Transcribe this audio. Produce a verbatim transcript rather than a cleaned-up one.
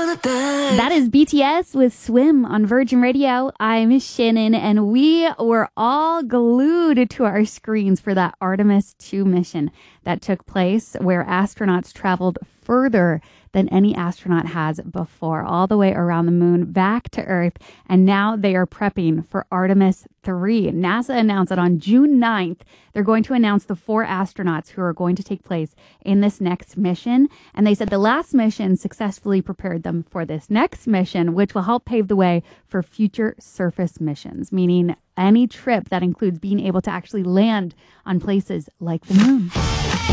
That is B T S with Swim on Virgin Radio. I'm Shannon, and we were all glued to our screens for that Artemis two mission that took place where astronauts traveled further than any astronaut has before, all the way around the moon, back to Earth, and now they are prepping for Artemis three. NASA announced that on June ninth, they're going to announce the four astronauts who are going to take place in this next mission, and they said the last mission successfully prepared them for this next mission, which will help pave the way for future surface missions, meaning any trip that includes being able to actually land on places like the moon.